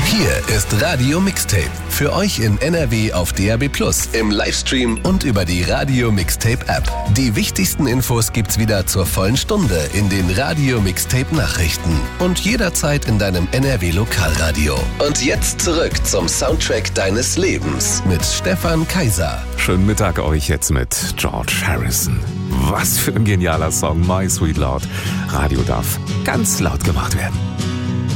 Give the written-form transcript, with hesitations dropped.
Hier ist Radio Mixtape. Für euch in NRW auf DAB+, im Livestream und über die Radio Mixtape App. Die wichtigsten Infos gibt's wieder zur vollen Stunde in den Radio Mixtape Nachrichten und jederzeit in deinem NRW Lokalradio. Und jetzt zurück zum Soundtrack deines Lebens mit Stefan Kaiser. Schönen Mittag euch jetzt mit George Harrison. Was für ein genialer Song, My Sweet Lord. Radio darf ganz laut gemacht werden.